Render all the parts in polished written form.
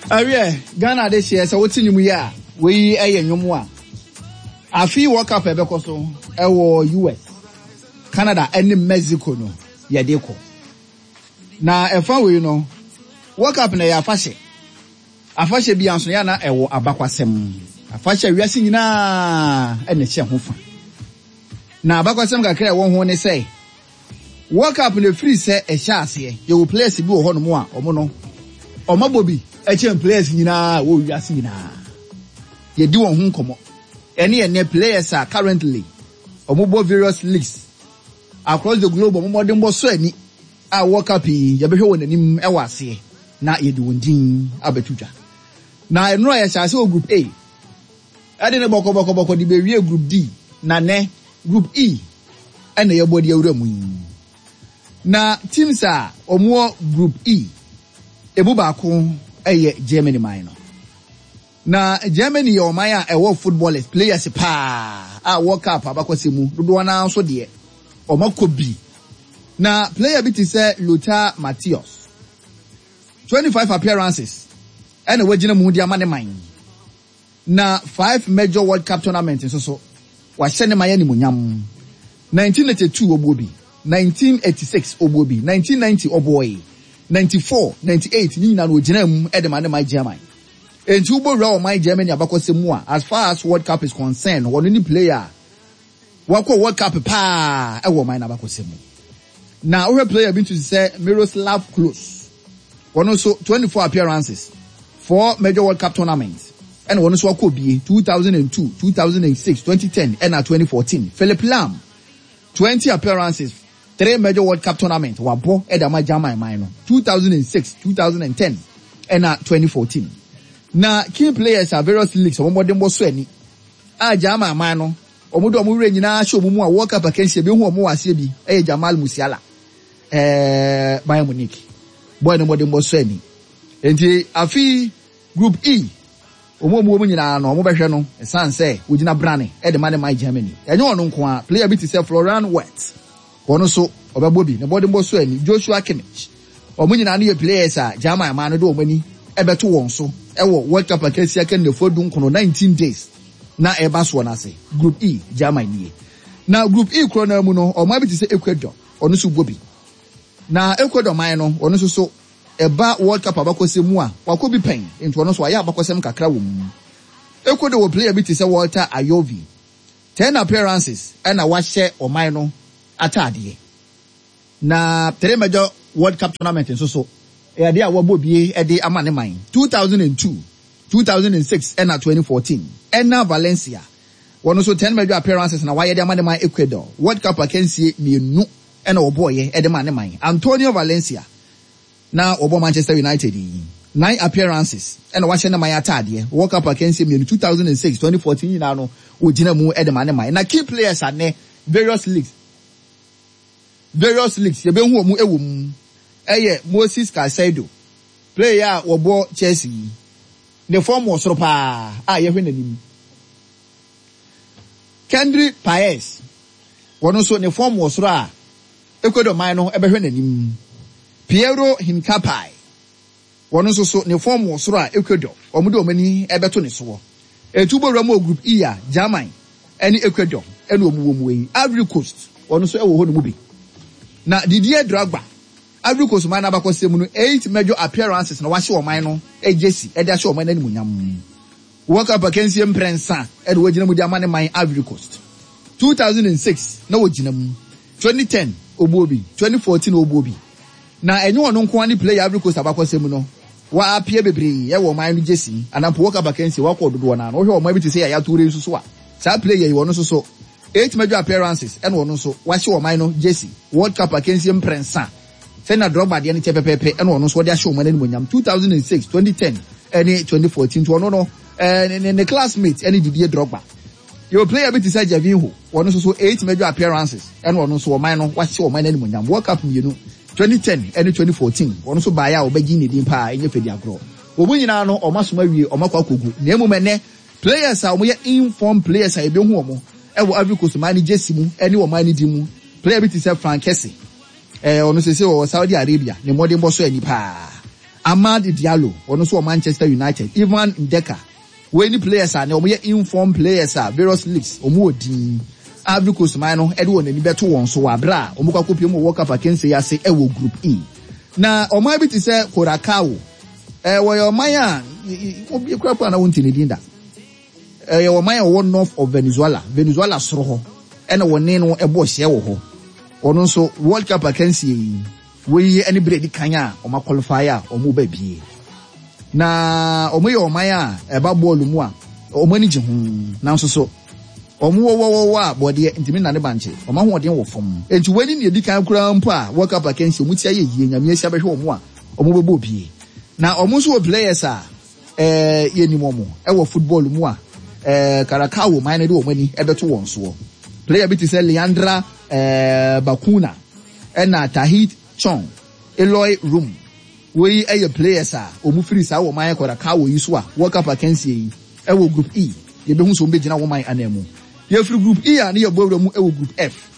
Awie Ghana de share so wotini mu ya we enwomu a afi World Cup ebekoso ewo US Canada and Mexico no ye de ko na efa we no World Cup na ya afahye bi anso ya na ewo abakwasem afahye wiase nyina ene hye ho fa na abakwasem kakra ewo ho ne say World Cup na free say ehya ase ye wo players bi wo ho no mu a omo no omabobi eche players nyina wo wiase nyina ye di won ho nkomo ene players are currently omobo various leagues across the globe omodin bo so ani a World Cup ye behwe wonanim e wase na ye di wondin abetudwa na enro ya chase o group A ade ne boko di bewie group D na ne group E ene ye bodi awuramu na teams a omo group E ebu baako eye Germany man no na Germany ye oman a ewo footballers players pa a World Cup abakwasemu dodo na so de omakobi na player bi ti say Lothar Matthäus 25 appearances and wagina mu dia mane man na 5 major World Cup tournaments so wa hyene man yani munyam 1982 obobi 1986 obobi 1990 oboy 94 98 ni na no gina mu e de mane man Germany enti ubowra o man Germany abakwasemu a as far as World Cup is concerned one any player wako World Cup pa e wo man abakwasemu na we player been to say Miroslav Klose one also 24 appearances 4 major World Cup tournaments and one also wako bi 2002 2006 2010 and 2014 Philip Lahm 20 appearances 3 major World Cup tournaments wabo edama Germany man 2006 2010 and 2014 na key players are various leagues omodin bo so ani a Germany man no omodo omure nyina hye omumu a World Cup akansie be hu omo wase bi Jamal Musiala Bayern Munich boy no modin bo so ani enti afi group E omo nyina no omo behwe no esan say wogina brane de mane my Germany enye ono nko a player bi ti say Florian Wirtz wono so obebo bi ne modin bo so ani Joshua Kimmich omo nyina no ye players a Germany man no do omani ebeto won so ewo World Cup akansie kan ne fodun kono 19 days na eba so na say group E Germany nie na group E kro na mu no omo bi ti say Ecuador ono so gobi na Ecuador man no ono so eba World Cup abakwasemu a wakobi pen into ono so aya abakwasem kakra wo mu Ecuador wo player bi ti say Walter Ayovi 10 appearances and a wahye oman no atade na 3 major World Cup tournament so e ade a wabobie e de amane man 2002 2006 and 2014 Enna Valencia one also 10 major appearances na why de amane man Ecuador World Cup akansie mienu and oboye e de mane man Antonio Valencia na obo Manchester United 9 appearances and wahye na man atade World Cup akansie mienu 2006 2014 na no ogina mu e de mane man na key players are ne various leagues ye be hu omu ewo mu eye Moses Caicedo player wobo Chelsea the form was soro pa ye hwe nanim Kendrick Paes one also the form was soro a Ecuador man no ebe hwe nanim Piero Hincapié one also so the form was soro a Ecuador omudo omani ebe to ne so etubo ramo group E a Germany any Ecuador ene omuwo yi Ivory Coast one also ewo ho no mu bi na Didier Drogba Ivory Coast man abakwasemu no 8 major appearances na wahye oman no ejesi e de ahye oman na nimunyam World Cup akansie mprensa e de wogina mu di amane man Ivory Coast 2006 na wogina mu 2010 obobi 2014 obobi na enye ono nko ani player Ivory Coast abakwasemu no wa apia bebre e wo man no jesi anampo World Cup akansie wakọ dodo na wo hwe oman bi ti say ya tore nsuso a sa player yi wono so 8 major appearances and wono so wahye oman no jesi World Cup akansie mprensa Fena Drogba de ne chepepepe eno ono so de ahye omane nimonyam 2006 2010 ene 2014 to ono no ne classmate ene Didier Drogba your player bit is Javinho ono so 8 major appearances eno ono so omane no wahye omane nimonyam World Cup mienu 2010 ene 2014 ono so ba ya obagi ne din pa enye fedi agro obu nyina no omasoma wie omakwa kogu na emumene players a omoye informed players a ebe hu omo ewo Ivory Coast man jesi mu ene wo man di mu player bit is Frank Kessie ono se o Saudi Arabia ne modern boss ani pa Amad Diallo, also Manchester United, Ivan Ndeka. When the players are now informed players are various leagues, Omodi, Ivory Coast Mino, Edwin and Beto one so abra, Omukakupi walk up against the Yase Ewo Group E. Now, or maybe to say Korakao, where Maya, won't be a crap on a won't in Dinda. Your Maya one north of Venezuela, Sroho, and a one name a boss Yaho. Or also World Cup against we anybody kanya or ma qualifier or mo baby. Na omo Maya eba ball mu a o mani je hu na so omo wo body intimi na ne banche o ma ho den wo fom enti wani ne dikan kura mpo a World Cup against mu tia ye nyame asia behwe omo a omo bebo bie na omo so players a ye ni momo e wo football mu a Karakao man de o mani ebeto won so player bi ti say Leandra Bakuna na Tahit Chong Eloy Room we a players are omufiri sa wo man Karakao yi so a World Cup against yi e wo group E ye be hu so mbegina wo man anemu ye free group E a ne ye bowra mu e wo group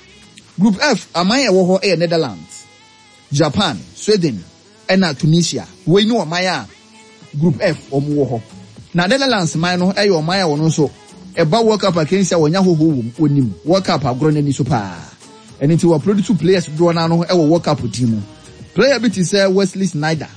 F aman e wo ho e Netherlands Japan Sweden na Tunisia we ni wo man a group F omo wo ho na Netherlands man no e yo man a wo no so e ba World Cup against ya wonya hoho wo onim World Cup agro na ni so pa eni ti wo produce players do na no e wo World Cup team player bit is Wesley Sneijder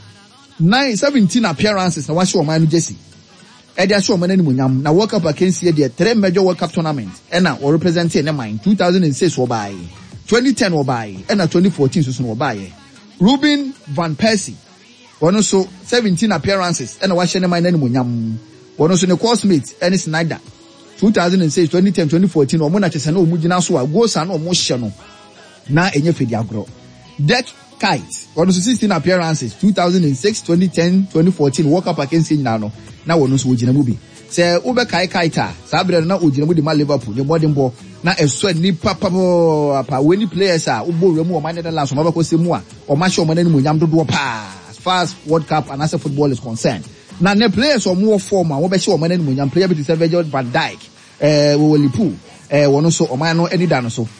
17 appearances na washi o man no jersey e dia show man animunyam na World Cup against ye the 3 major World Cup tournament e na o represent in mind 2006 wo bai 2010 wo bai e na 2014 so no wo bai Ruben van Persie one so 17 appearances e na washi ne man animunyam one so ne course mate and Sneijder 2006 2010 2014 o mo na chese na o mu gina so a goals na o mo hye no na enye fedi agro Dirk Kuyt one so 16 appearances 2006 2010 2014 World Cup against England na one so ogina mu bi se ube Kuyt sa bre na ogina mu di ma Liverpool ne modern ball na eso ni papa weni players a ubo mu o man Netherlands ma ba ko se mu a o ma hye o man ni mu nyam dodo pa as far as World Cup and as football is concerned na ne players o mu form a wo be hye o man ni mu nyam player bi Virgil van Dijk wo Liverpool one so o man no eni da no so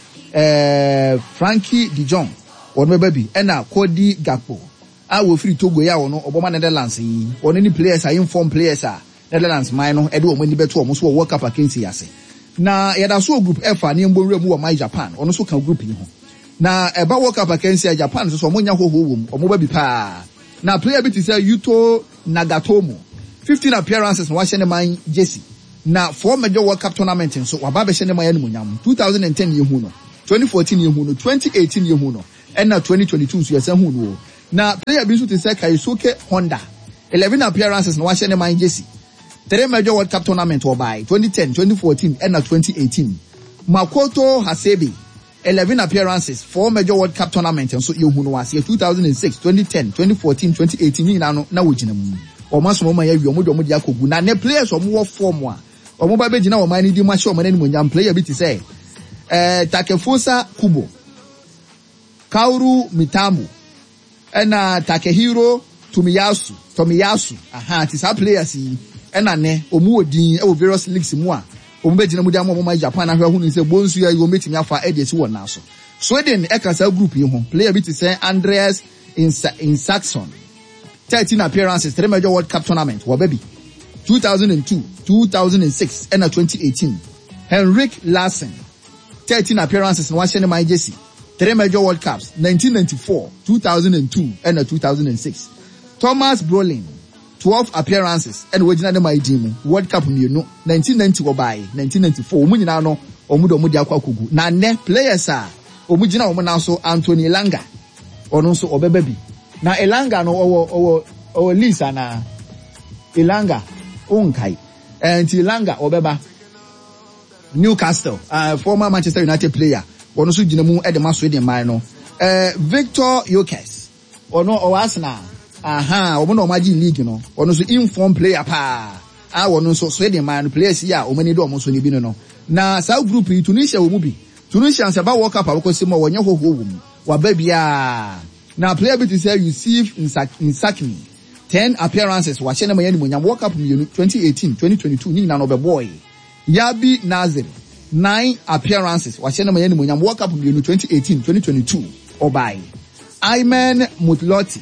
Frankie de Jong one baby na Cody Gakpo a wo free Togo ya wono oboma Netherlands yi one ni players are informed players are Netherlands man no e de o mani beto o mo so World Cup against yase na ya da so group F ani mbo nwura mu o my Japan ono so kan group yi ho na eba World Cup against Japan so mo nya hoho wo o mo baby pa na player bi ti say Yuto Nagatomo 15 appearances no wa hye ne man jersey na 4 major World Cup tournament so wa ba be hye ne man ya munyam 2010 ye hu no 2014 ye hu no 2018 ye hu no and now 2022 so yesen hu no na player bi so to say Kaisuke Honda 11 appearances no wa hye ne man jersey 3 major World Cup tournament or by 2010 2014 and now 2018 Makoto Hasebe 11 appearances 4 major World Cup tournament and so ye hu no was 2006 2010 2014 2018 ni na wogina mu o ma so mo ma ya wi o mo do mo di akogu na ne players o mo wo form a o mo ba be gina o man ni di ma hye o man ni mo nyam player bi ti say Takefusa Kubo Kaoru Mitambo ena Takehiro Tomiyasu aha ti sa players yi ena ne omu odin e wo various leagues mu a omu be gina mu dia mo Japan na hwe hu ni se bonsu ya yo metimi afa e de si wona so Sweden e kan sa group yi ho player bi ti say Andreas Isaksson 13 appearances 3 major World Cup tournament wa baby 2002 2006 and 2018 Henrik Larsson 13 appearances in Washington my jersey 3 major World Cups 1994 2002 and 2006 Thomas Brolin 12 appearances and wajina my team World Cup mi no 1990 go by 1994 omu nyina no omu do mu di akwakugu na ne players a omu gina omu na so Anthony Elanga ono so obeba bi na Elanga no owo Lisa na Elanga onkai and Elanga obeba Newcastle former Manchester United player ono so gina mu e de maso de man no Victor Yokes ono o Arsenal omo no maji league no ono so informed player pa ono so de man players ya o mani do omo so ni bi no na South group Tunisia wo mu bi Tunisia se ba World Cup akosi mo wonye hoho wo mu wa ba bia na player bit say Yusuf Nsakni 10 appearances wa chene mayani monyam World Cup 2018 2022 ni na no be boy Yabi Nazir 9 appearances wa chene mayani monyam World Cup 2018 2022 obai Ayman Mutloti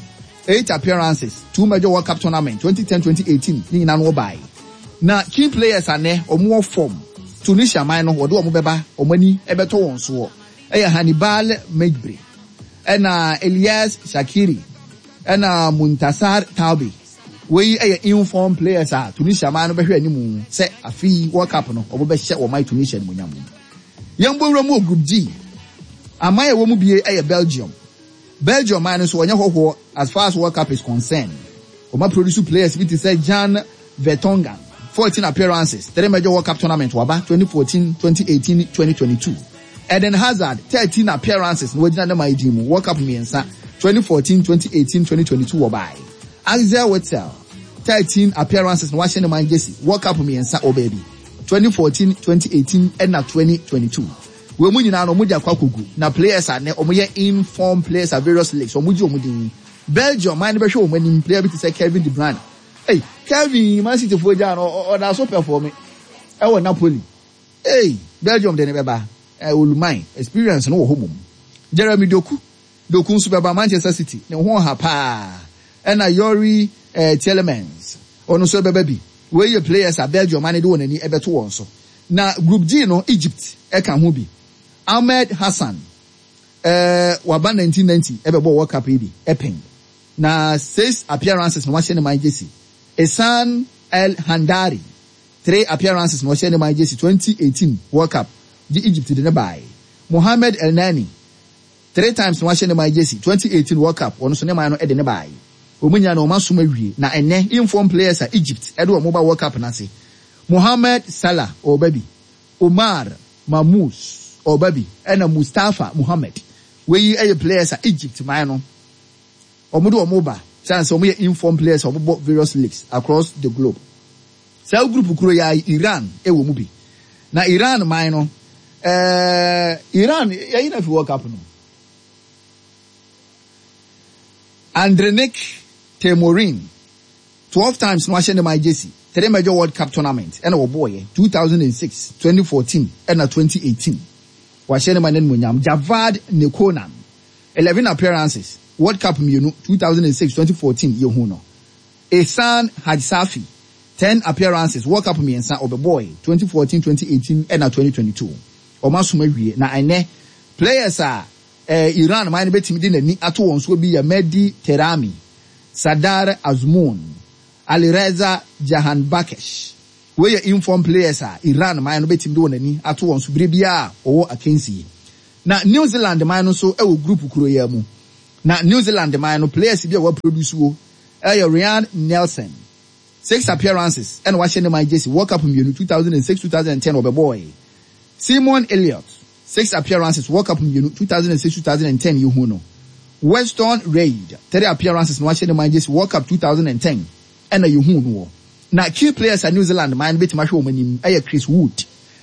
8 appearances, 2 major World Cup tournament, 2010-2018, ni na no buy. Na key players are ne omo form. Tunisia man no wodo omo beba, omani ebeto won so. Eya Hannibal Mejbri. Ena Elias Shakiri. Ena Muntasar Taubi. We eya inform players are Tunisia man no behwe animu se afi World Cup no obo be hye wo mai Tunisia ni munyam. Yambo mu group G. Amaya wo mu bie eya Belgium. Belgium man so onye hoho as far as World Cup is concerned. Oma produce players with say Jan Vertonghen, 14 appearances, 3 major World Cup tournament waba 2014, 2018, 2022. Eden Hazard 13 appearances no wajina na majimu World Cup miensa 2014, 2018, 2022 waba. Axel Witsel 13 appearances no washene man Jesse World Cup miensa o baby 2014, 2018 and na 2022. We mu nyina no mu dia kwakugu na players are ne omoye informed players at various leagues omuji omudin Belgium man be hwe omanim player bi to say Kevin De Bruyne. Hey, Kevin Man City for Jan or that so performing. I want Napoli. Hey, Belgium de nebeba. I will mind experience no home. Jeremy Doku super Manchester City. Ne ho ha pa. And Yori Tielemans. Ono so baby. Where your players are Belgium man do any ebeto won so. Na group G no Egypt e kan ho bi. Ahmed Hassan. Waba 1990 ebebo World Cup bi epeng. Na 6 appearances no washene man Jesse. Esan El Handari 3 appearances no washene man Jesse 2018 World Cup. The Egypt did not buy. Mohamed El Nani 3 times no washene man Jesse 2018 World Cup. Ono so ne man no e de ne buy. Omunya no masuma wie na ene inform players at Egypt edo mobile World Cup na se. Mohamed Salah or baby. Omar Mamous or baby and Mustafa Muhammad. Where you are players at Egypt man no. Omudo omoba chance omo inform players of various leagues across the globe. Cell group kuro ya Iran e wo mu bi. Na Iran man no Iran ya ina fi World Cup no. Andrenik Temorin 12 times no ashene my Jesse 3 major World Cup tournament and our boy 2006 2014 and 2018 washene my name munyam Javad Nekonan 11 appearances World Cup mienu 2006 2014 yehuno Ehsan Hajsafi 10 appearances World Cup miensa obeboy 2014 2018 and 2022 omasuma wie na ene players are Iran man betimi di nani ato won so bi ya Mehdi Terami Sadar Azmoun Alireza Jahan Bakesh we ya inform players are Iran man betimi di nani ato won so bia owo akensi na New Zealand man so e wo group kuro ya mu na New Zealand man no players bi wa produce wo Ryan Nelson 6 appearances and washene my Jesse World Cup mienu 2006 2010 obeboy Simon Elliott 6 appearances World Cup mienu 2006-2010 yuhuno. Weston Reid 3 appearances no washene man Jesse World Cup 2010 and a yuhuno. Na key players at New Zealand man bit mahwo manim Chris Wood.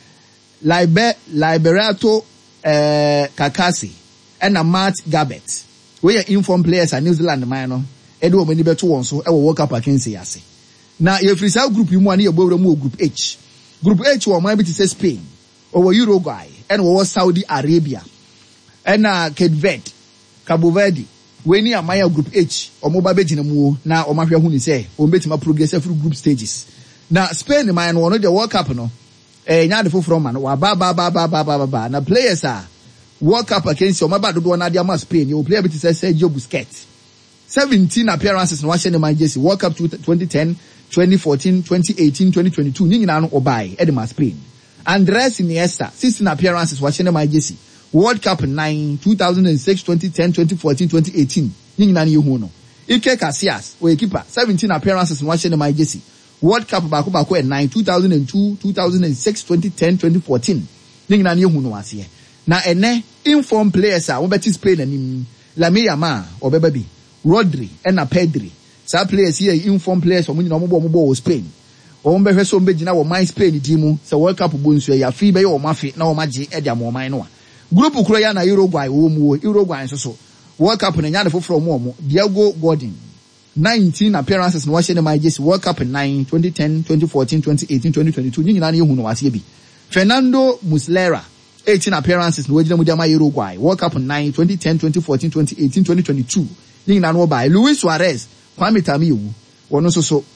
Liberato Kakasi and a Matt Gabbett. We are informed players at New Zealand man no edo mani beto won so e wo World Cup akensi ase. Na ye free sa group mu ani ye bowra mu group H. Group H wo man bit say Spain or Uruguay and was Saudi Arabia and Cape Verde, Cabo Verde. When you are group H or mobile bejinamu na or mafia huni say or betima progress through group stages. Now Spain man one of the World Cup no nya the from man wa ba na players are World Cup against your mabado do na dia Spain you play bit say Sergio Busquets 17 appearances no washene man Jesse World Cup 2010 2014 2018 2022 nyina no obai edema Spain. Andres Iniesta 16 appearances washene my Jesse World Cup 9 2006 2010 2014 2018 nyina ne hu no Ike Casillas o keeper 17 appearances washene my Jesse World Cup bako 9 2002 2006 2010 2014 nyina ne hu no ase na ene inform players a wo beti Spain anim Lamine Yamal obeba bi Rodri and Pedri sa players here inform players omo nyina omo Spain ombe hweso mbe gina wo man Spain di mu se World Cup bonsu ya fi be yo mafe na wo magi e dia mo man no a group kuro ya na Uruguay wo mu Uruguay so World Cup na nya de foforo mo Diego Godin 19 appearances no washene my Jesse World Cup 9 2010 2014 2018 2022 nyina na yehu no wase bi Fernando Muslera 18 appearances no wajina mu dia my Uruguay World Cup 9 2010 2014 2018 2022 Ni na no by Luis Suarez, Kwame Tamiyewu, one so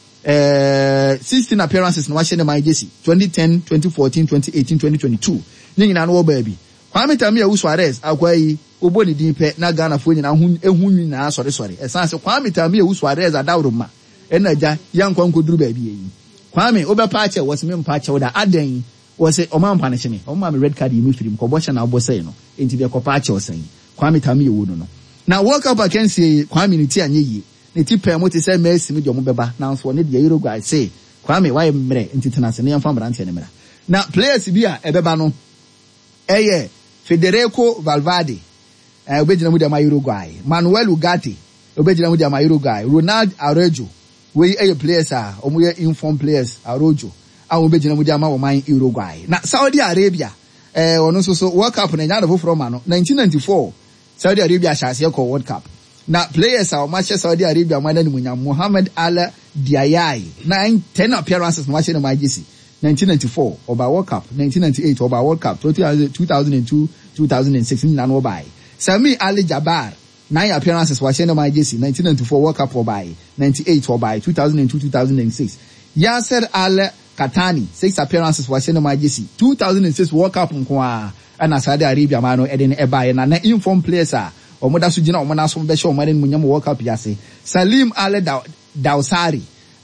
16 appearances no wa share my jersey 2010, 2014, 2018, 2022. Ni na no baby. Kwame Tamiyewu Suarez akwai oboni din pe na Ghana fo nyina ehun nyina sorry. Esan se Kwame Tamiyewu Suarez adawroma. Enaja yankwa nkoduru baabi yi. Kwame obepa ache was me mpa ache da adan was omampa ne hye me. Omama me red card yi me firim ko bo hye na obo sei no. Enti be kopa ache osan. Kwame Tamiyewu no. Na World Cup against Kwame ni ti anye yi. Ne ti pe mo ti say Messi mi de omo beba. Na so ne de Uruguay say Kwame why mre enti tenase ne yamfa mbrante ne mra. Na players bi a ebeba no eye Federico Valverde obejina mu de ma Uruguay. Manuel Ugarte obejina mu de ma Uruguay. Ronald Araujo we players are omo informed players Araujo obejina mu de ma wo man Uruguay. Na Saudi Arabia ono so World Cup na nya do from ano 1994 Saudi Arabia shase ko World Cup. Na players are match Saudi Arabia man ni munya Mohamed Al Diayai 10 appearances no match na majisi 1994 Oba World Cup 1998 Oba World Cup 2002 2006 ni na no buy Sami Ali Jabbar 9 appearances wa na majisi 1994 World Cup Oba 98 Oba 2002 2006 Yasser Al Katani 6 appearances wa na majisi 2006 World Cup nko ana Saudi Arabia man no eden eba na inform players a omoda so gina omona so be show man mu nyam World Cup yase Salim Al Dawsari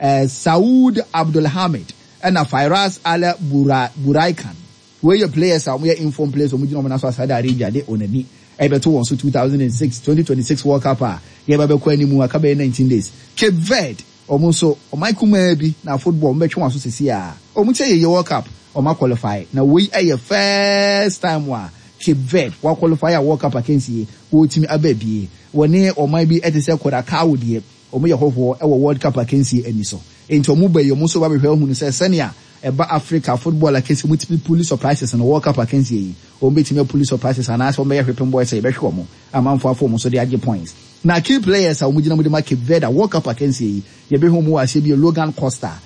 Saud Abdul Hamid and Firas Al Buraikan where your players are we inform players omugina omona so Saudi Arabia de onani ebeto won so 2006 2026 World Cup ye ba be ko ani mu aka be 19 days Cape Verde omuso omaikuma bi na football mbetwe won so sisi a omuche ye World Cup oma qualify na we aye first time wa Cape Verde wa qualify a World Cup against ye wo timi ababie woni omai bi etese koda kawo de omo ye hofo e wo World Cup against ye ani so enti omo ba ye omo so ba be hwe hu se senia eba Africa football against multiple police surprises and World Cup against ye omo betimi police surprises and as omo ye hwepem boy say be hwe omo amanfo afo omo so de age points na key players a omo gina mo de Cape Verde World Cup against ye ye be hu mo ase bi Logan Costa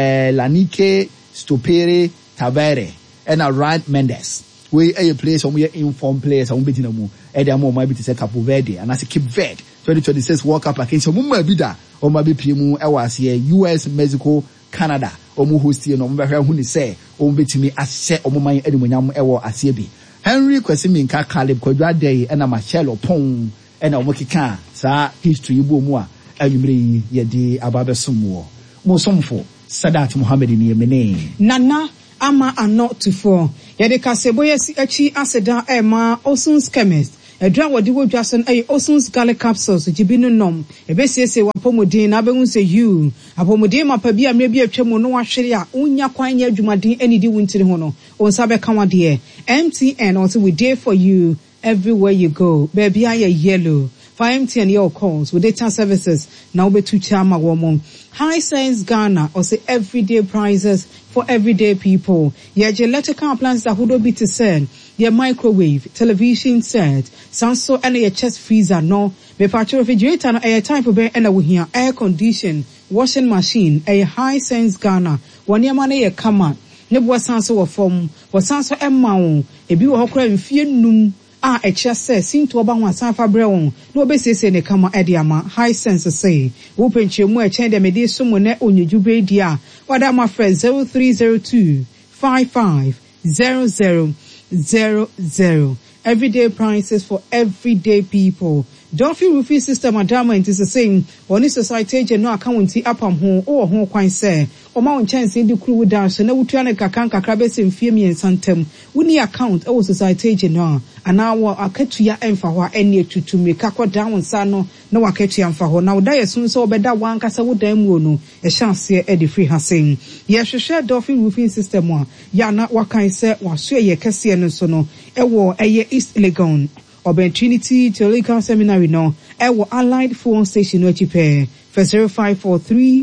Lanike Stopere Tavere and Ryan Mendes we a place on we inform players on beating mu e dey am be to say Cape Verde and as Cape Verde 2026 World Cup against omo bi da omo be pie mu e was here US Mexico Canada omo host here no omo be hwe hu ni say omo betimi ahye omo man edumunyam e wo ase bi Henry Kwesiminka Caleb Kwadwadey and Marcelo Pon and omo kika sa history bu mu a anwumre ye di ababesomo mo somfo Sadat Mohammed ni emene Nana ama anotufo yede kaseboye si achi aseda ema Osun's chemist edra wodi wodwason Osun's garlic capsules jibinu nom ebesiese wapomodin na behun se you apomodin mapa bi amre bi atwam no wahwere a unya kwan nya adwumaden anidi wuntiri ho no onsa be kan wade MTN also we there for you everywhere you go baby aye yellow for MTN your calls with data services now be to chama woman High Sense Ghana or say everyday prices for everyday people. Your electrical appliances that would be to sell. Your microwave, television set, Samsung and your chest freezer no. Me patch refrigerator no air time for be and we here air condition, washing machine, a High Sense Ghana. One year money a come ne bo sanso wo form, wo sanso emma won. Ebi wo hokra mfie num. Echa say sinto oba ho asan fa bre won no obesese ne kama ediama High Sense say wo penchemu eche de mede so mo ne onyeju be dia wada my friend 0302 550000 everyday prices for everyday people. Dolphy Roofing System Adama is the same on this society no account apam ho o ho kwan say o ma won chance di kru down so na wutua ne kakan kakra be se mfie mi ensantem woni account o society no ana wo akatua emfa ho ene tutu me kakọ down sa no na wakatua emfa ho na woda yesun so obeda wan kasa wodan mu no e chance e de free hasen ye hwehwe Dolphy Roofing System a ya na wakan say waso ye kese no so no e wo eye East Legon Oben Trinity Theological Seminary no ewo Allied phone station no chipe for 0543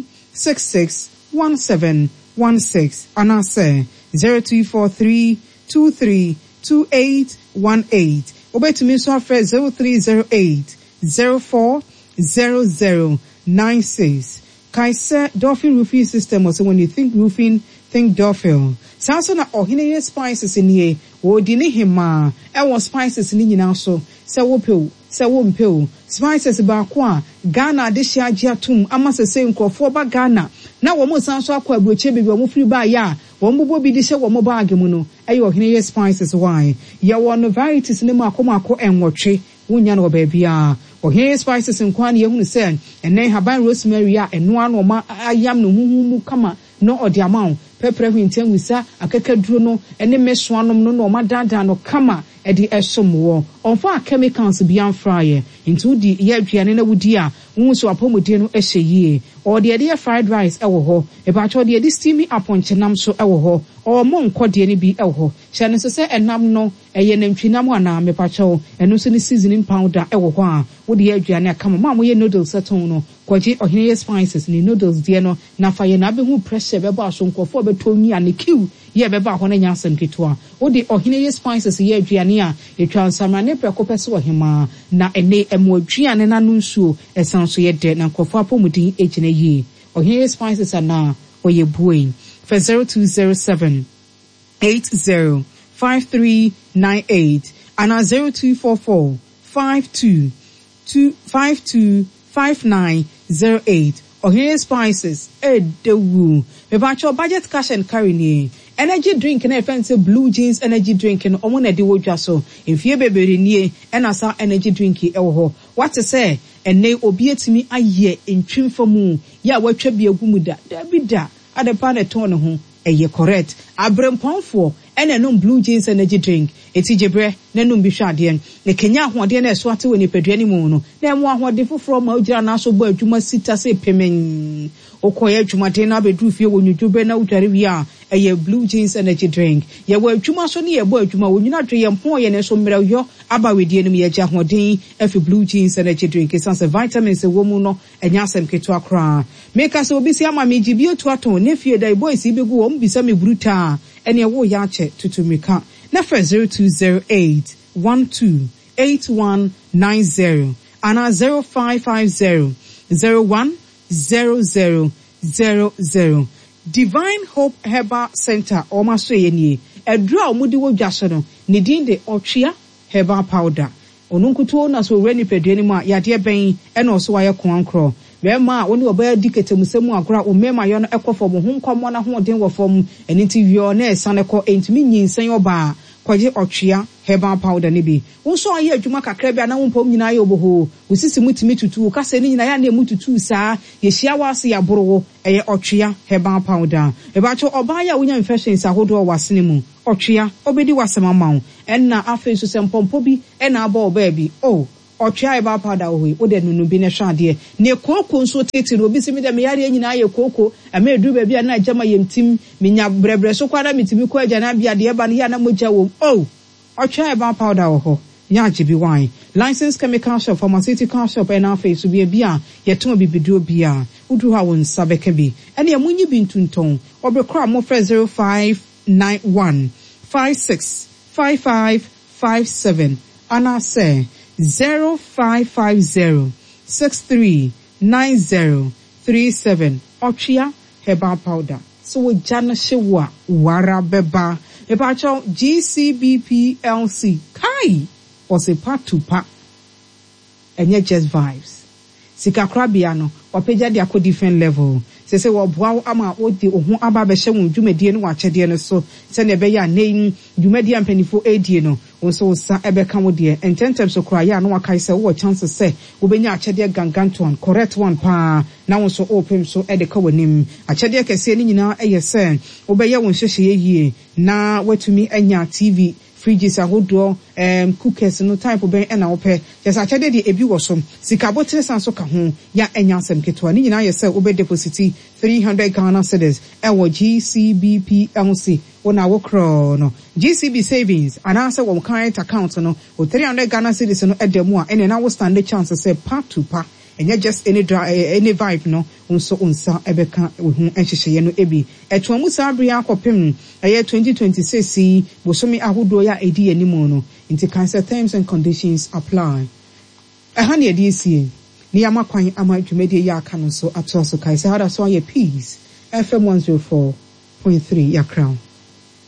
661716 and I say 0243 232818 obetumi so afre 0308 040096 Kaise Dolphy Roofing System. So when you think roofing, think Dolphy. Sanso na ohine spices in here. Wo di ni hima. E wo spices ni nyina so. Se wo pe se wo mpeo spices ba ko a Ghana de hia agye atum ama sese nkrofo ba Ghana na wo mo san so akwa abroche bebi wo mo free ba ya wo mbobo bi de hye wo mo bag mu no ayi ohene ye spices wine ye wo no varieties ne mu akoma enwotwe wonya no ba bia ohene spices nkwan ye hunu se enen haban rosemary a eno ano ma ayam no huhu kama no odi amount pepper hwinten wisa akakaduro no ene mesoanom no ma dada no kama edi esomo onfa chemicals bian fryer into di ye aduane na wudi a wonso apomodie no ehye yie or de fried rice ewo ho e ba cho de steamy aponchenam so ewo ho or mo nkode ne bi ewo ho hye ne so se enam no eye nantwinam ana me pa cho eno so ne seasoning powder ewo ho a wodi aduane akama ma mo ye noodles seton no kwaji ohene spices ni noodles de no na fa ye na be hu pressure be ba so nkofo be tonyi ani kiw ye be ba ho na nyasem ketwa wodi ohene spices ye aduane a etwa nsamane prekopese ohema na ene emo aduane na no nsuo esanso ye de na nkofo apomudin ejine yi ohene spices ana oye buin for 0207 805398 and 0244 525908 ohene spices edewu me ba cho budget cash and carry ni energy drink na offensive blue jeans energy drink no omo na de wodwa so enfie bebere nie na sa energy drink ewo ho what to say ene obi etimi aye ntwimfamu ya watwa bi agumu da bi da adepa na ton ho eye correct abremponfo ene no blue jeans energy drink eti jebre na no bi hwade ne kenya ahode na eso ate woni padua ni mu no na emu ahode foforo ma ogira na so bo adwuma sita se pemen okoye adwuma de na bedru fie wonwudwobe na udware wi a eye blue jeans energy drink ye wa adwuma so ne ye bo adwuma wonyina dwe ye mpo ye ne so mmerɛ yo aba wedie no ye gya ahoden afi blue jeans energy drink esanse vitamins wo mu no enya asem keto akra make us obi si ama me gibio to aton ne fie dai boys ibegu wo mbisa me bruta ene wo ya che tutumika na 0208 128190 and 0550 010000 Divine Hope Herbal Center omaso yenie edra omudi wo dwaso no ne din de otwea herbal powder onunkuto na so reni pedeni ma yade ben ena oso waye koankro wema woni oba diketemusemu akora o mema yo no ekofo mo hunkomo na ho den wo fom eni ti wio na esane ko entimi nyinsan oba kwaje otwea herbal powder ne bi wonso aye adwuma kakra bia na wompom nyina aye oboho usisi mutimi tutu kase ni nyina ya na mututu saa ye hia wase ya borowo eye otwea herbal powder e ba cho oba ya wonya infections ahodo wasene mu otwea obedi wasemamawo enna afi so sempompo bi ena aba oba bi oh otwea herbal powder ohi ode nunu bi ne hwade ne koko nso tete obi simi de me yare nyina aye koko ama edu ba bia na agama yemtim minya brebre so kwara mitimi ko agya na bia de eba ne ya na mogya wo oh otwea herbal powder oho ya jibi wine license chemical shop pharmaceutical shop and afi so bia yeton bibido bia udu ha won sabeka bi ene amunyi bi ntunton obekra mo 0591 565557 ana say 0550 639037 otwea herbal powder so we jana shewa wara beba epacho GCBPLC kai was a part to part enye just vibes sika krabia no wapeja dia ko different level se wo boa ama odi ohun aba be hye won dwumadie no wachede no so se ne be ya nei dwumadie ampanifo edie no wonso sa ebeka wo de ententem so kra ya no wakai se wo chance se wo benya achede ganganton correct one pa na wonso open so edeka wanim achede kese ni nyina eyese wo be ya won hyehyeye yie na watumi anya TV fridges ahodo cookers no type ben na ope yes achede de ebi wo so sika botre san so ka ho ya enya asem ketwa ni nyina yese obe deposit 300 Ghana cedis ewo GCBPLC wona wo kro no GCB savings anasa wo current account no 300 Ghana cedis no edemu a ene na wo stand the chance say part to part enye just any vibe no unso unsa ebeka hu enhyehyeye no ebi eto mu sabri akopem eye 2026 bosomi ahodo ya edi animu no inti cancer terms and conditions apply ehane edi sie ni amakwan amadwumedi ya aka no so atoso kai se hada so ye peace FM 104.3 ya crown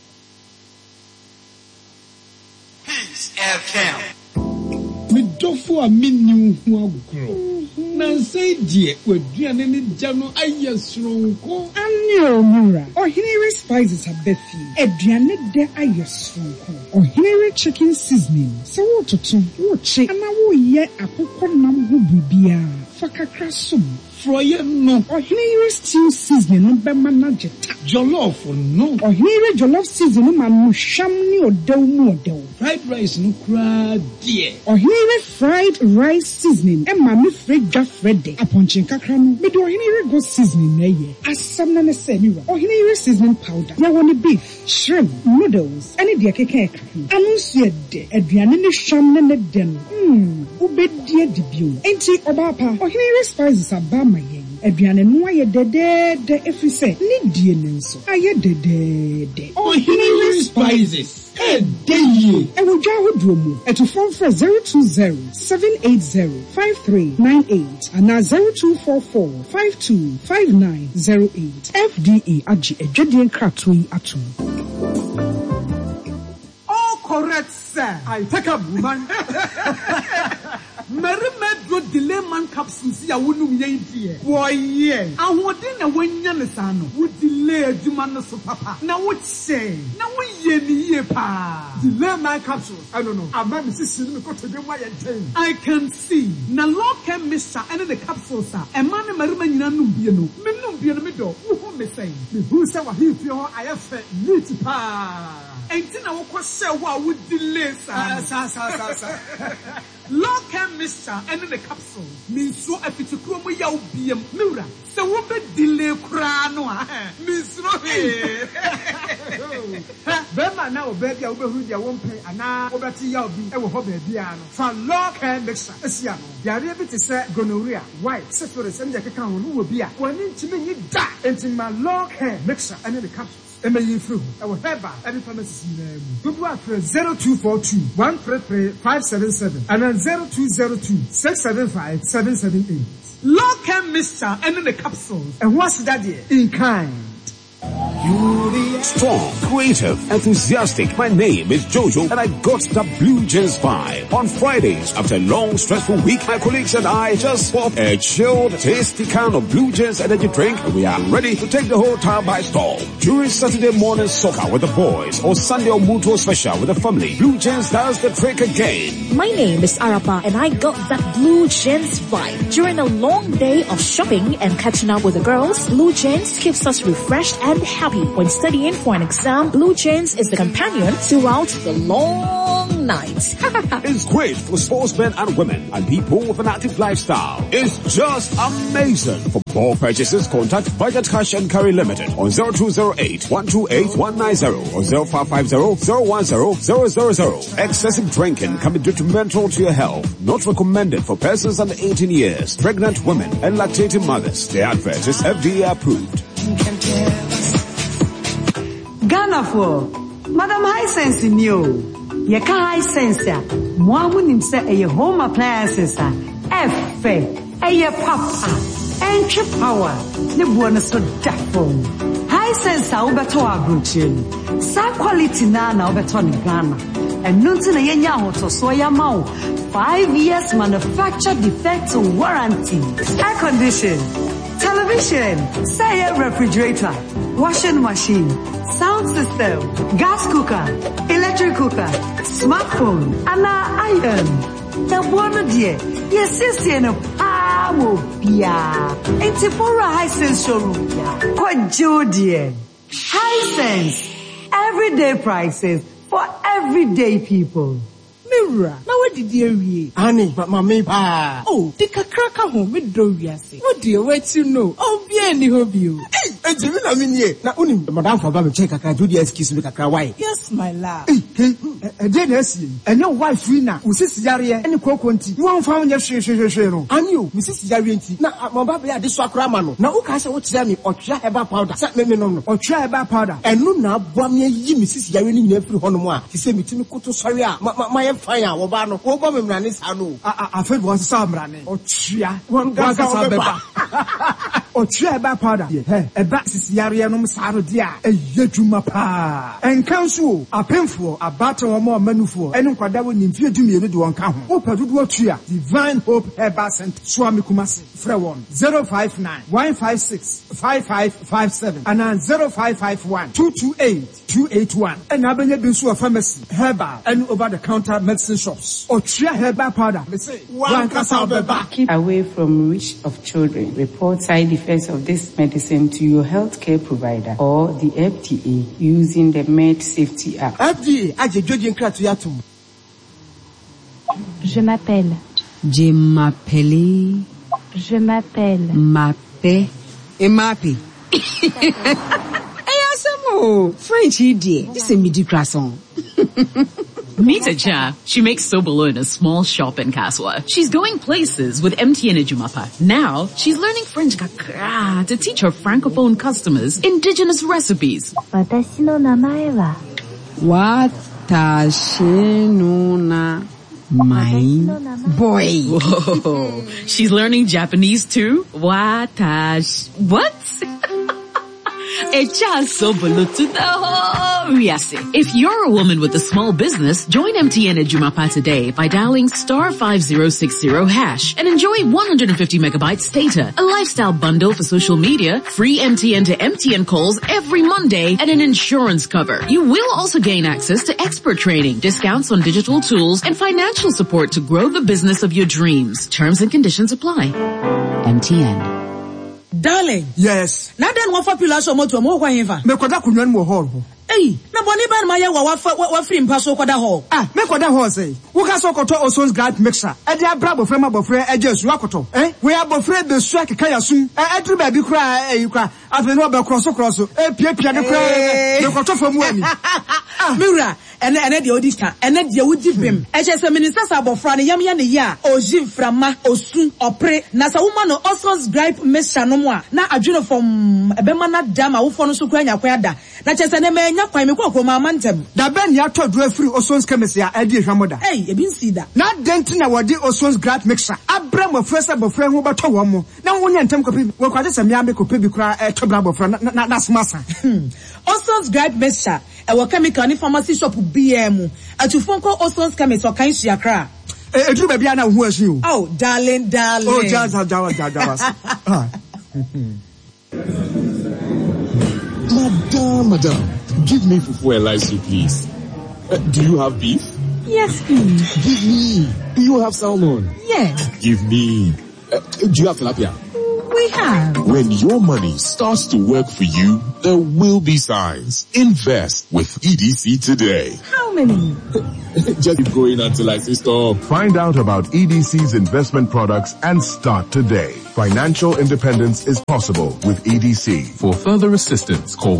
Peace FM me dofo so a menu ho agro. Na say die waduane ne gya no aye soronko. Anyo mura. Ohinere spices abefi. Aduane de aye soronko. Ohinere chicken seasoning. So wo toto, wo che, ana wo ye akokɔ nam ho bibia. Fakakra som. Froye no. Ohinere stew seasoning no bema na jeta. Jollof no. Ohinere jollof seasoning ma no hwam ni odew mu odew. Fried rice no kra die. Ohinere fried rice seasoning e ma me fridge frede. Aponchin kakra no. Me do ohinere go seasoning na ye. Asam na se niwa. Ohinere seasoning powder. Ya woni beef, shrimp, noodles, any de keke eka. Anu se de aduane ne hwam na ne de no. Ubedie di bio. Enti obapa. Ohinere spices aba mayen. Aduane no aye de efise ni die ne nso aye de Ohinere spices dey e wo dwa hodro mu eto phone for 020 780 5398 and 0244 525908 FDE agi edwedien kratoi atom. All correct, sir. I take a woman. Merimedro delay man capsules ya wonum ye die. Boy ye. Ahode na wanya ne sa no. Wo delay aduma no so papa. Na wo che. Na wo ye ni ye pa. Delay man capsules. I don't know. Ama me sisi me ko to dem wa ye nten. I can see. Na local mixture and the capsules are. E man merima nyina num bie no. Me num bie no me do. Wo ho me say. Me hu say wa hi fi ho ayefe neat pa. Enti na wo ko se wo a wo delay sa. Local mixture and the capsule means so a pitikro mo ya obiem mura se wo be delay kra no means no be ma na obabi a wo be hu dia wo mpen ana wo beti ya obi e wo ho ba bia no fa local mixture asia no yare bi te se gonorrhea white syphilis and the keka ho no wo bi a woni ntimi nyi da enti ma local mixture and the capsule Emily Fru, our Heba, every pharmacy name. Good work for 0242 133 577 and then 0202 675 778. Local mixture and in the capsules. And what's that here? In kind. Strong, creative, enthusiastic. My name is Jojo and I got the Blue Jeans vibe. On Fridays, after a long, stressful week, my colleagues and I just pop a chilled, tasty can of Blue Jeans energy drink and we are ready to take the whole town by storm. During Saturday morning soccer with the boys or Sunday or Mutual special with the family, Blue Jeans does the trick again. My name is Arapa and I got that Blue Jeans vibe. During a long day of shopping and catching up with the girls, Blue Jeans keeps us refreshed and happy. When studying for an exam, Blue Jeans is the companion throughout the long night. It's great for sportsmen and women and people with an active lifestyle. It's just amazing. For more purchases, contact Budget Cash and Carry Limited on 0208 128 190 or 0550 010 000. Excessive drinking can be detrimental to your health. Not recommended for persons under 18 years, pregnant women and lactating mothers. The advert is FDA approved. Ghana for Madam High Sense in you. Ye ka high sense ya. Mwamu nimse eye home appliances a. Efe. Eye papa. Entry power. Ne buwana so dafo. High sense a ubeto abrocheni. Sa quality na ubeto ni Ghana. And nunti na yenya hoto so ya mau. 5 years manufacture defect warranty. Air condition. Television. Say a refrigerator. Washing machine. Sound system, gas cooker, electric cooker, smartphone, and iron. The one dear, yes, sister, and a power, yeah. It's a High Sense showroom, yeah. Quite dear. High Sense, everyday prices for everyday people. Mirror, now what did you read? Honey, but my pa. Oh, the cracker home with Doriasi. What do you wait to know? Oh, bien, you hope you. Hey, and you know, I mean, yeah. Now, only Madame for Baby check. I can do the excuse me, Kakawai. Yes, my love. Hey, and your wife, Rina, who says Yaria and the Coconti. You won't find your share. And you, Mrs. Yarianti. Now, my baby had this Sacramano. Now, who can say what tell me or try about powder? Sat me no, or try about powder. And no, now, Bamia, Mrs. Yarini, every Honoa. He said me to Koto Saria, my fire, Obano, Obama Ranis, I know. I felt one Samrani, or Tria, one gas or try about powder. A bat is Yarianum Sarodia, a Yejuma pa. And council, a painful, a abata wɔn a ɔmanufoɔ ɛne nkwadaa wɔ nimfie dumienu de wɔn ka ho wopɛ dodoɔ tu a Divine Hope Herbal Center Suami Kumasi frɛ wɔn 059-156-5557 anaa 0551-228-281 ɛna abɛnya bi nso wɔ pharmacy herbal and over the counter medicine shops Otria herbal powder Keep away from reach of children. Report side effects of this medicine to your healthcare provider or the FDA using the Med Safety Act. FDA ajejoji Je m'appelle. Je m'appelle. Je m'appelle. Mape. Emapi. French idiot. This is midi croissant. Meet Aja. She makes Sobolo in a small shop in Kaswa. She's going places with MTN Ejumapa. Now, she's learning French kakra to teach her francophone customers indigenous recipes. Watashi no namae wa. Watashi no namae. Boy. Whoa. She's learning Japanese too? What? Echa Sobolo to the whole Riase. If you're a woman with a small business, join MTN Ejumapa today by dialing *5060# and enjoy 150 megabytes data, a lifestyle bundle for social media, free MTN to MTN calls every Monday, and an insurance cover. You will also gain access to expert training, discounts on digital tools, and financial support to grow the business of your dreams. Terms and conditions apply. MTN. Darling. Yes. Now then, what for pillars or motor more whatever? Me kwada kunwan mo hall. Hey, na boni ban ma ya wa free mpaso kwada hall. Me kwada hall say. Wo ka so koto Oson's Guard mixer. E dia bra bofre ma bofre e je su akoto. We are bofre be su akeka ya sum. E dru ba bi kra e kra. Afi no be cross. E pia de kra. Me koto famu ani. Mira, ene de odika, ene de wudi bem. E je se minister sa bofra ne yam ya ne ya. Oji frama, osun, opre. Na sa woman no Oson's Guard mixer no mo a. Na adweno from ebema na dama wo fo no so kwa nya kwa da. Na che se ne me nya kwa me kwa ko mama ntem. Da ben ya to do free Oson's chemistry a e hwamoda. Hey, e bi nsi da. Na dent na wodi Oson's Guard mixer. Abra mo fresa bofra ho beto wo mo. Na wo nya ntem kopi wo kwade se me ambe kopi bi kra e to bra bofra na smasa. Oson's Guard mixer e wo chemical ni pharmacy shop BM. Atufon ko Oson's chemist o kan hia kra. Edru ba bia na ho asu o. Oh, darling. Oh, jaza. Madam, give me fufu elaisu, please. Do you have beef? Yes, please. Give me. Do you have salmon? Yes. Give me. Do you have tilapia? We have. When your money starts to work for you, there will be signs. Invest with EDC today. How many? Just keep going until I say stop. Find out about EDC's investment products and start today. Financial independence is possible with EDC. For further assistance, call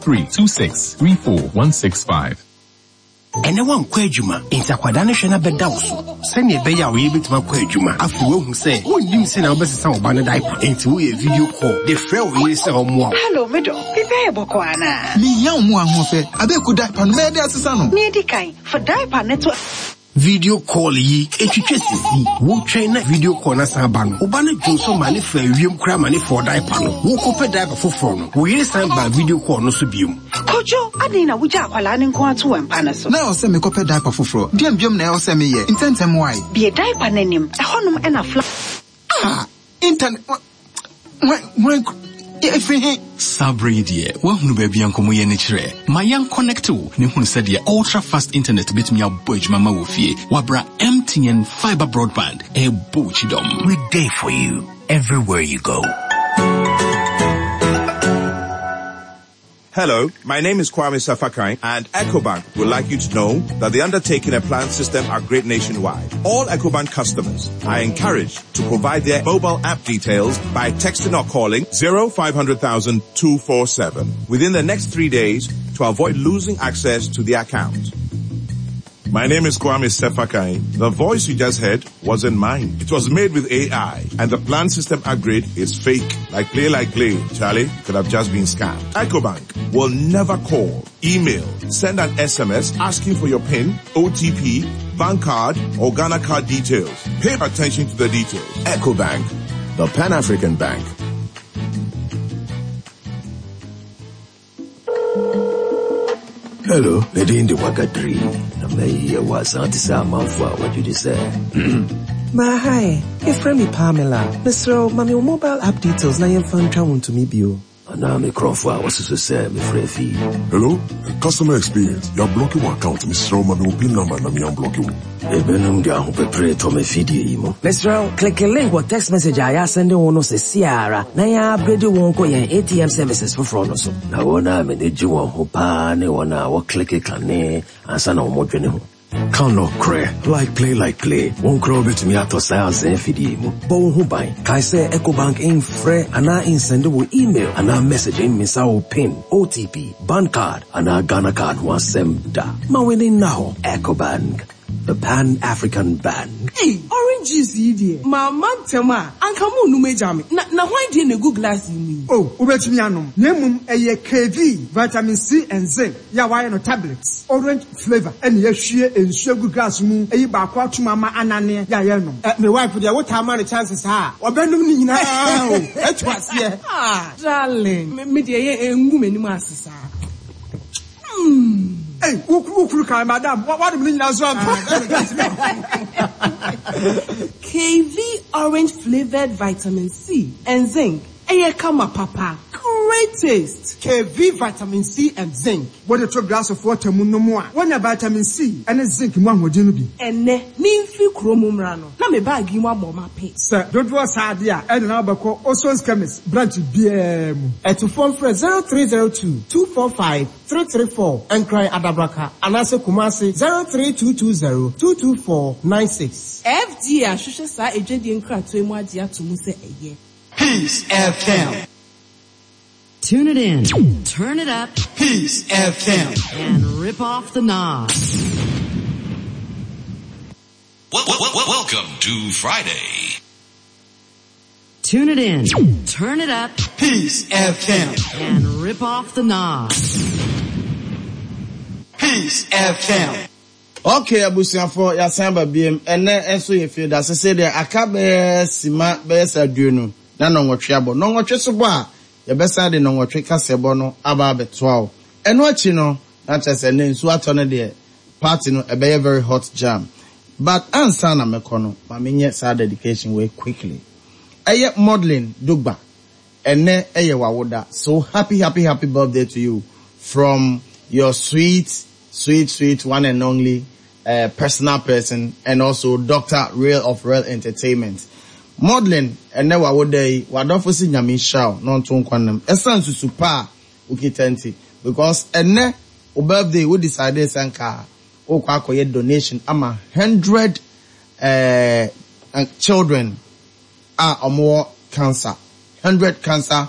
0326341665. Anyone kwejuma inta kwadane hwena beda wo so sene be ya we betima kwejuma afi wo hu se wonnim se na obesesa wo bana diaper enti wo ye video call de frɛ wo ye se omo hello medo bibe boko ana mi ya omo ahofe abeku diaper no me de asesa no me di kan for diaper neto video call yi etwetwe sisi wo twɛn na video call na san ba no wo ba na dwonso ma ne fa wiem kra ma ne for diaper no wo ko pe diaper foforo no wo ye san ba video call no so biom kojo ade na wuja akwala ne nko ato wampa na so na o se me ko pe diaper foforo biom na o se me ye intentem why be diaper nanim ehonum ena fla internet Sabri dear, wahunu baby ankomo ye ne kire. My young connect to ne hunu said the ultra fast internet bit me aboj mama wo fie. Wabra MTN fiber broadband e bochidom. We day for you everywhere you go. Hello, my name is Kwame Safakai, and EcoBank would like you to know that the undertaking and plan system are great nationwide. All EcoBank customers are encouraged to provide their mobile app details by texting or calling 0500,000 247 within the next 3 days to avoid losing access to the account. My name is Kwame Sefakai. The voice you just heard wasn't mine. It was made with AI, and the plan system upgrade is fake. Like play, Charlie, could have just been scammed. EcoBank will never call, email, send an SMS asking for your PIN, OTP, bank card, or Ghana card details. Pay attention to the details. EcoBank, the Pan-African Bank. Hello, Nadine the Wakadri. I was at the what did you say? Ma hi, if friend Pamela, Mr. Mami mobile app details na yemfa ntwa to me bio. Ana me Crawford was to say me free. Hello, customer experience. You're blocking my account, Mr. Mami pin number na me unblocking. Ebenum dia ho prepare to me feed imo. Mr. Click a link or text message I send one say Sierra. Na ya upgrade won ko yen ATM services for front so. Na wona me de ji won ho pa ne wona wo click kane ansa na wo dwene ho. Can no cray, like play. Won't grow bit me at sales and feed Bon Hubai, Kai say EcoBank in free and I sendable email and I message in Miss our pin, OTP, bank card, and our Ghana card was sent da. Ma winning now, EcoBank. The Pan-African Bank. Hey, orange juice idea. Ma man tema, anka mo no mejame. Na why dey na go glass you mean? Oh, ubetimi anom. Nemum eye KV, vitamin C and zinc. Ya why no tablets. Orange flavor. And ye hwie ensu go glass mu. Eyi ba kwa tuma ma anane ya ye nom. My wife dey what time the chances ha. Obenum ni nyina o. Etwase. Ah, darling. Me dey ye engu menim asesa. Hey, who can madam? What do you mean as well? KV orange flavored vitamin C and zinc. Kama papa. Great taste. KV vitamin C and zinc. What a glass of water no more. When a vitamin C and zinc mo be. Ene nimfi kromum rano. Na me bag yi mo ma pe. Sir, don't was hard here. And now bako Oson's chemist branch BM. At to phone for 0302 245 334 and cry Adabraka. And also Kumasi 03220 224 96. FD ashusha sa ejedi nkra to emu adia to mu se eye. Peace FM. Tune it in, turn it up, Peace FM, and rip off the knob. Welcome to Friday. Tune it in, turn it up, Peace FM, and rip off the knob. Peace FM. Okay, abusiafo ya samba biem ene enso ye fie da se se de akabe sima be saduenu na nongotwe abo nongotwe so bo a ye be sa de nongotwe kasebo no aba betwa o eno achi no na chese ne nsu ato ne de party no e be very hot jam but ansa na mekono ma menye sa dedication way quickly eye modeling dugba ene eye wawoda so happy birthday to you from your sweet one and only personal person and also Dr. Real of Real Entertainment. Modeling and never would they wadofo si nyame shaw non to nkwanam essence super ukitenti because ene o birthday we decide sanka o kwa akoye donation ama 100 children are more cancer 100 cancer